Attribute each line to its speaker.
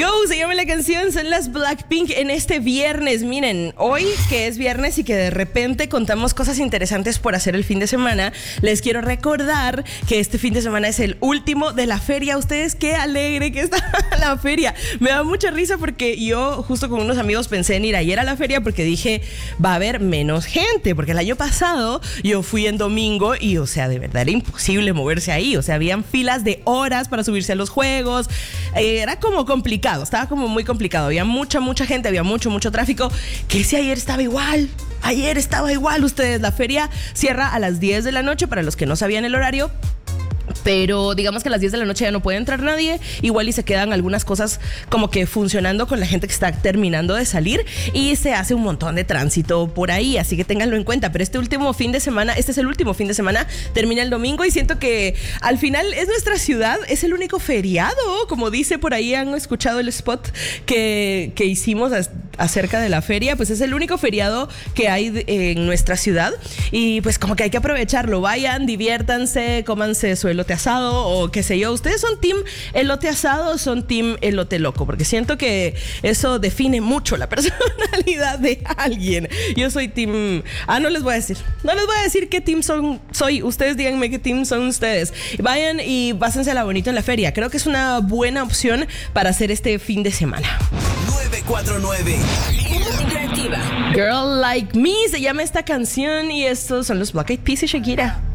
Speaker 1: Go, se llama la canción, son las Blackpink en este viernes. Miren, hoy que es viernes y que de repente contamos cosas interesantes por hacer el fin de semana, les quiero recordar que este fin de semana es el último de la feria. Ustedes, qué alegre que está la feria. Me da mucha risa porque yo justo con unos amigos pensé en ir ayer a la feria porque dije, va a haber menos gente, porque el año pasado yo fui en domingo y, o sea, de verdad era imposible moverse ahí. O sea, habían filas de horas para subirse a los juegos. Era como complicado, estaba como muy complicado. Había mucha gente, había mucho tráfico. Que si ayer estaba igual. Ayer estaba igual, ustedes. La feria cierra a las 10 de la noche, para los que no sabían el horario. Pero digamos que a las 10 de la noche ya no puede entrar nadie. Igual y se quedan algunas cosas como que funcionando con la gente que está terminando de salir. Y se hace un montón de tránsito por ahí, así que ténganlo en cuenta. Pero este es el último fin de semana, termina el domingo. Y siento que al final es nuestra ciudad, es el único feriado. Como dice por ahí, han escuchado el spot que hicimos acerca de la feria. Pues es el único feriado que hay en nuestra ciudad. Y pues como que hay que aprovecharlo. Vayan, diviértanse, cómanse su elote asado o qué sé yo. ¿Ustedes son team elote asado o son team elote loco? Porque siento que eso define mucho la personalidad de alguien. Yo soy team... no les voy a decir qué team soy. Ustedes díganme qué team son ustedes. Vayan y pásensela bonito en la feria. Creo que es una buena opción para hacer este fin de semana.
Speaker 2: 949
Speaker 1: Interactiva. Girl Like Me se llama esta canción y estos son los Black Eyed Peas y Shakira.